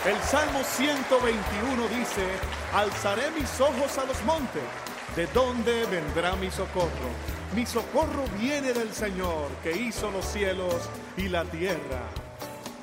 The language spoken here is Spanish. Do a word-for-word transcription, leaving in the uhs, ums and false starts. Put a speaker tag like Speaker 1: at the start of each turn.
Speaker 1: El Salmo ciento veintiuno dice: alzaré mis ojos a los montes, ¿de dónde vendrá mi socorro? Mi socorro viene del Señor, que hizo los cielos y la tierra.